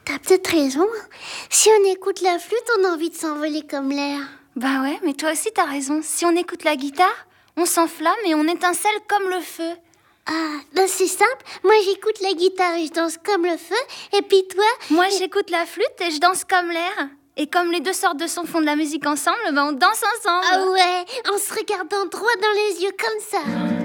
T'as peut-être raison. Si on écoute la flûte, on a envie de s'envoler comme l'air. Bah ouais, mais toi aussi t'as raison. Si on écoute la guitare, on s'enflamme et on étincelle comme le feu. Ah, ben c'est simple. Moi, j'écoute la guitare et je danse comme le feu. Et puis toi... Moi, j'écoute la flûte et je danse comme l'air. Et comme les deux sortes de sons font de la musique ensemble, ben on danse ensemble. Ah ouais, en se regardant droit dans les yeux comme ça.